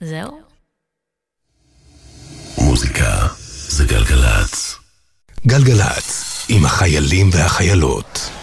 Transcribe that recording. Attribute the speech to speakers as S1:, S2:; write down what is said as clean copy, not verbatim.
S1: זהו.
S2: מוזיקה זה גלגלץ.
S3: גלגלץ, עם החיילים והחיילות.